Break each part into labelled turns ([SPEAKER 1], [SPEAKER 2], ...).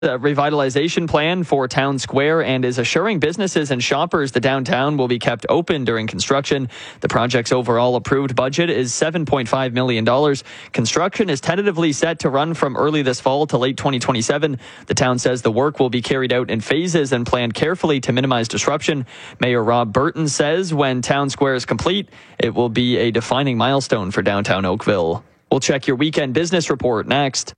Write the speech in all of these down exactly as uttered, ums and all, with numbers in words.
[SPEAKER 1] A revitalization plan for Town Square and is assuring businesses and shoppers the downtown will be kept open during construction. The project's overall approved budget is seven point five million dollars. Construction is tentatively set to run from early this fall to late twenty twenty-seven. The town says the work will be carried out in phases and planned carefully to minimize disruption. Mayor Rob Burton says when Town Square is complete, it will be a defining milestone for downtown Oakville. We'll check your weekend business report next.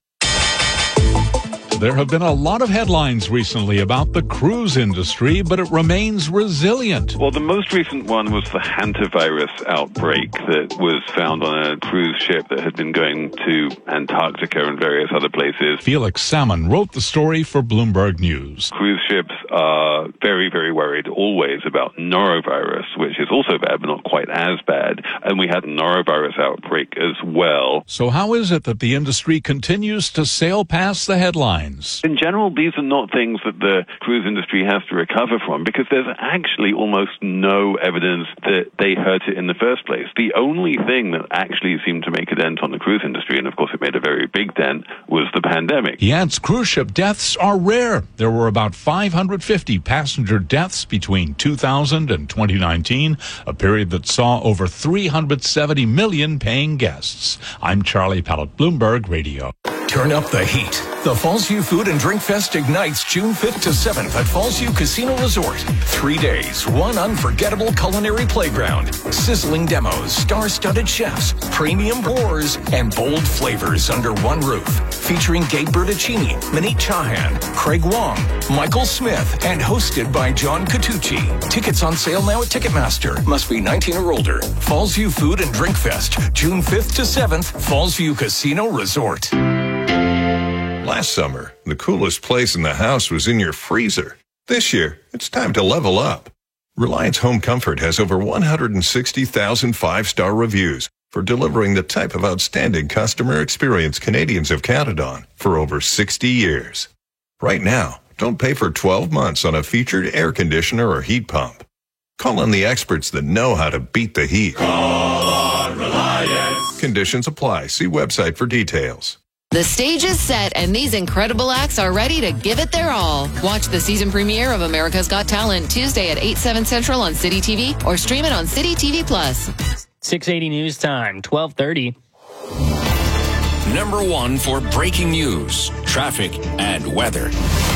[SPEAKER 2] There have been a lot of headlines recently about the cruise industry, but it remains resilient.
[SPEAKER 3] Well, the most recent one was the hantavirus outbreak that was found on a cruise ship that had been going to Antarctica and various other places.
[SPEAKER 2] Felix Salmon wrote the story for Bloomberg News.
[SPEAKER 3] Cruise ships are very, very worried always about norovirus, which is also bad, but not quite as bad. And we had a norovirus outbreak as well.
[SPEAKER 2] So how is it that the industry continues to sail past the headlines?
[SPEAKER 3] In general, these are not things that the cruise industry has to recover from because there's actually almost no evidence that they hurt it in the first place. The only thing that actually seemed to make a dent on the cruise industry, and of course it made a very big dent, was the pandemic.
[SPEAKER 2] He adds cruise ship deaths are rare. There were about five hundred fifty passenger deaths between two thousand and twenty nineteen, a period that saw over three hundred seventy million paying guests. I'm Charlie Pallett, Bloomberg Radio.
[SPEAKER 4] Turn up the heat. The Fallsview Food and Drink Fest ignites June fifth to seventh at Fallsview Casino Resort. Three days, one unforgettable culinary playground, sizzling demos, star-studded chefs, premium pours, and bold flavors under one roof. Featuring Gabe Bertuccini, Manit Chahan, Craig Wong, Michael Smith, and hosted by John Catucci. Tickets on sale now at Ticketmaster. Must be nineteen or older. Fallsview Food and Drink Fest, June fifth to seventh, Fallsview Casino Resort.
[SPEAKER 5] Last summer, the coolest place in the house was in your freezer. This year, it's time to level up. Reliance Home Comfort has over one hundred sixty thousand five-star reviews for delivering the type of outstanding customer experience Canadians have counted on for over sixty years. Right now, don't pay for twelve months on a featured air conditioner or heat pump. Call on the experts that know how to beat the heat.
[SPEAKER 6] Call on Reliance.
[SPEAKER 5] Conditions apply. See website for details.
[SPEAKER 7] The stage is set, and these incredible acts are ready to give it their all. Watch the season premiere of America's Got Talent Tuesday at eight, seven Central on City T V or stream it on City T V Plus.
[SPEAKER 8] six eighty News Time, twelve thirty.
[SPEAKER 4] Number one for breaking news, traffic, and weather.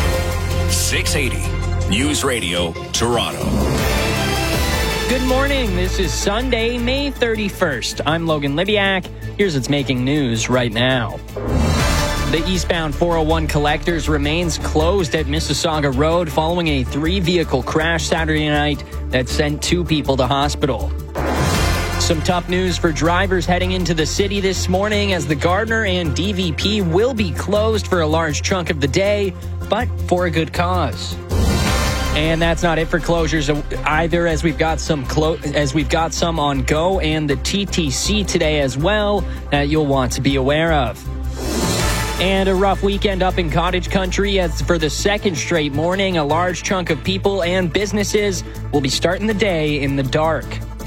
[SPEAKER 4] six eighty News Radio, Toronto.
[SPEAKER 8] Good morning. This is Sunday, May thirty-first. I'm Logan Libiak. Here's what's making news right now. The eastbound four oh one Collectors remains closed at Mississauga Road following a three-vehicle crash Saturday night that sent two people to hospital. Some tough news for drivers heading into the city this morning as the Gardner and D V P will be closed for a large chunk of the day, but for a good cause. And that's not it for closures either, as we've got some clo- as we've got some on Go and the T T C today as well that you'll want to be aware of. And a rough weekend up in Cottage Country as for the second straight morning, a large chunk of people and businesses will be starting the day in the dark.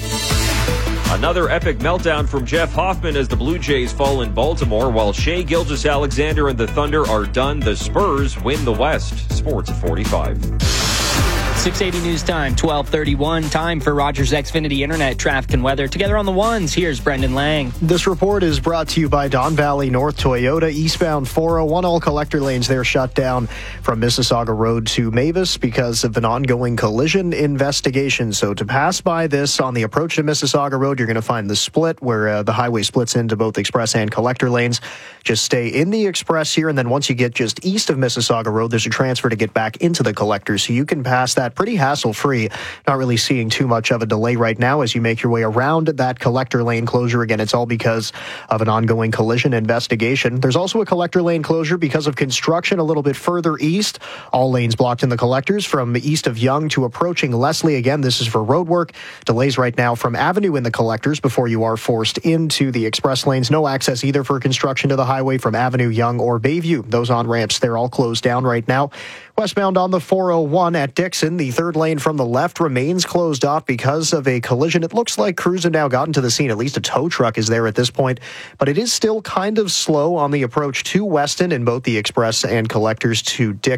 [SPEAKER 9] Another epic meltdown from Jeff Hoffman as the Blue Jays fall in Baltimore, while Shai Gilgeous-Alexander and the Thunder are done. The Spurs win the West. Sports at forty-five.
[SPEAKER 8] six eighty News Time, twelve thirty-one. Time for Rogers Xfinity Internet traffic and weather. Together on the ones, here's Brendan Lang.
[SPEAKER 10] This report is brought to you by Don Valley North Toyota. Eastbound four oh one, all collector lanes there shut down from Mississauga Road to Mavis because of an ongoing collision investigation. So to pass by this on the approach to Mississauga Road, you're going to find the split where uh, the highway splits into both express and collector lanes. Just stay in the express here, and then once you get just east of Mississauga Road, there's a transfer to get back into the collector, so you can pass that pretty hassle-free. Not really seeing too much of a delay right now as you make your way around that collector lane closure. Again, it's all because of an ongoing collision investigation. There's also a collector lane closure because of construction a little bit further east. All lanes blocked in the collectors from east of Yonge to approaching Leslie. Again, this is for road work. Delays right now from Avenue in the collectors before you are forced into the express lanes. No access either for construction to the highway from Avenue, Yonge, or Bayview. Those on-ramps, they're all closed down right now. Westbound on the four oh one at Dixon, the third lane from the left remains closed off because of a collision. It looks like crews have now gotten to the scene. At least a tow truck is there at this point, but it is still kind of slow on the approach to Weston in both the express and collectors to Dixon.